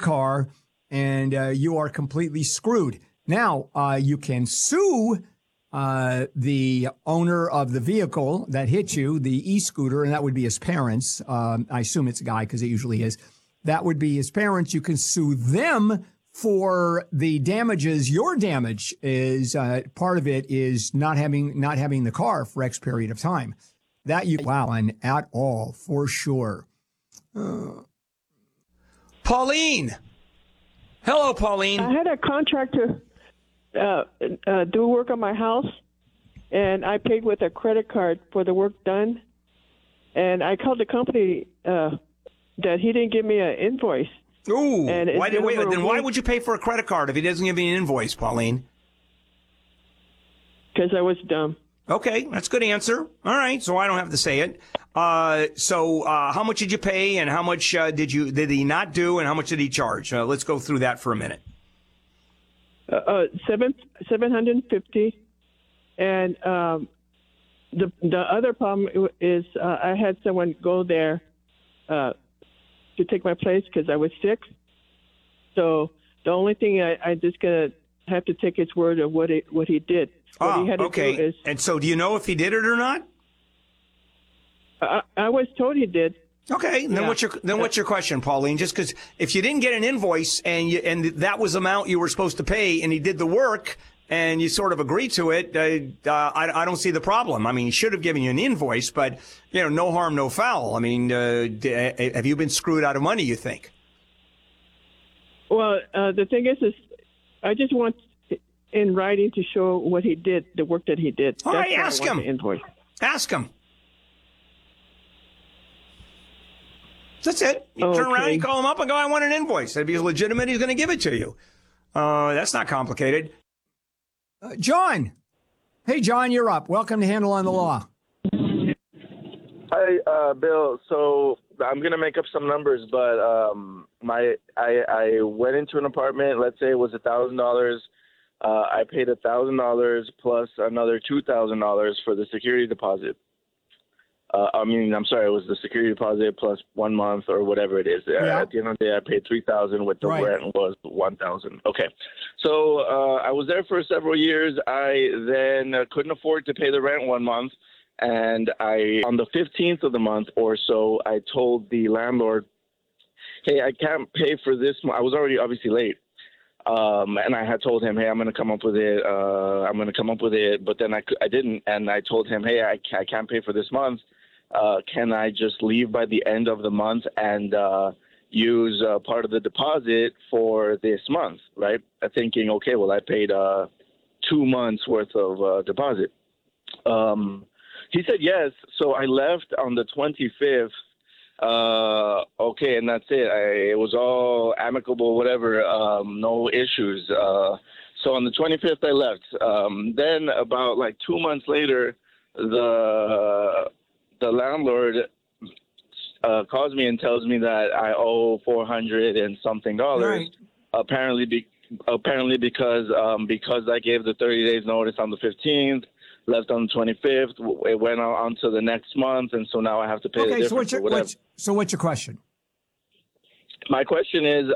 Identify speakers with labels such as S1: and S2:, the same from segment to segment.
S1: car, and you are completely screwed. Now, you can sue the owner of the vehicle that hit you, the e-scooter, and that would be his parents. I assume it's a guy because it usually is. That would be his parents. You can sue them for the damages. Your damage is part of it is not having the car for X period of time. That you on at all for sure.
S2: Pauline. Hello, Pauline.
S3: I had a contractor do work on my house, and I paid with a credit card for the work done. And I called the company that he didn't give me an invoice.
S2: Ooh, why would you pay for a credit card if he doesn't give you an invoice, Pauline?
S3: Because I was dumb.
S2: Okay, that's a good answer. All right, so I don't have to say it. So how much did you pay, and how much did he not do, and how much did he charge? Let's go through that for a minute.
S3: $750, and the other problem is I had someone go there to take my place because I was sick. So the only thing I just gonna have to take his word of what he did. What he had to do is,
S2: and so do you know if he did it or not?
S3: I was told he did.
S2: Okay, then what's your question, Pauline? Just because if you didn't get an invoice and that was the amount you were supposed to pay, and he did the work and you sort of agreed to it, I don't see the problem. I mean, he should have given you an invoice, but no harm, no foul. I mean, have you been screwed out of money, you think?
S3: Well, the thing is I just want in writing to show what he did, the work that he did.
S2: All right, ask him.
S3: The invoice.
S2: Ask him. That's it. You turn around, you call him up and go, I want an invoice. If he's legitimate, he's going to give it to you. That's not complicated.
S1: John. Hey, John, you're up. Welcome to Handle on the Law.
S4: Hi, Bill. So I'm going to make up some numbers, but I went into an apartment. Let's say it was $1,000. I paid $1,000 plus another $2,000 for the security deposit. It was the security deposit plus 1 month or whatever it is.
S1: Yeah.
S4: At the end of the day, I paid $3,000 with the rent was $1,000. Okay. So I was there for several years. I then couldn't afford to pay the rent 1 month. And on the 15th of the month or so, I told the landlord, hey, I can't pay for this month. I was already obviously late. And I had told him, hey, I'm going to come up with it. But then I didn't. And I told him, hey, I can't pay for this month. Can I just leave by the end of the month and use part of the deposit for this month, right? Thinking, okay, well, I paid 2 months worth of deposit. He said yes. So I left on the 25th. Okay, and that's it. It was all amicable, whatever, no issues. So on the 25th, I left. Then about 2 months later, the landlord calls me and tells me that I owe $400 and something.
S1: Right.
S4: Apparently because I gave the 30 days notice on the 15th. Left on the 25th. It went on to the next month, and so now I have to pay the difference.
S1: So what's your question?
S4: My question is,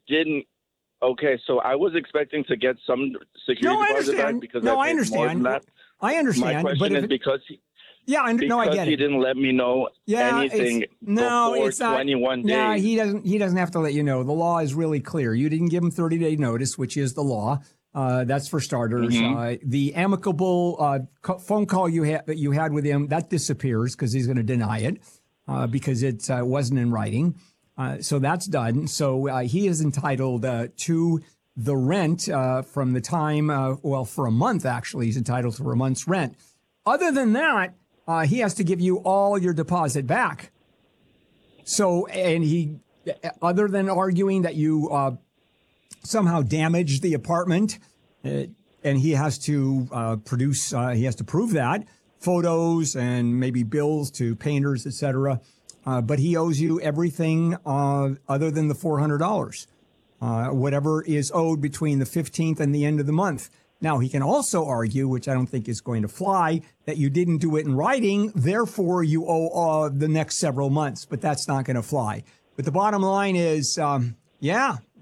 S4: so I was expecting to get some security deposit back because
S1: I understand. I understand.
S4: My question is because
S1: I get it.
S4: He didn't let me know anything before 21 days.
S1: No, he doesn't have to let you know. The law is really clear. You didn't give him 30-day notice, which is the law. That's for starters.
S4: Mm-hmm.
S1: The amicable phone call that you had with him, that disappears because he's going to deny it because it wasn't in writing. So that's done. So he is entitled to the rent from the time, for a month, actually. He's entitled to a month's rent. Other than that, he has to give you all your deposit back. So, and he, other than arguing that you somehow damaged the apartment, and he has to he has to prove that, photos and maybe bills to painters, etc. But he owes you everything other than the $400, whatever is owed between the 15th and the end of the month. Now, he can also argue, which I don't think is going to fly, that you didn't do it in writing, therefore you owe the next several months, but that's not going to fly. But the bottom line is,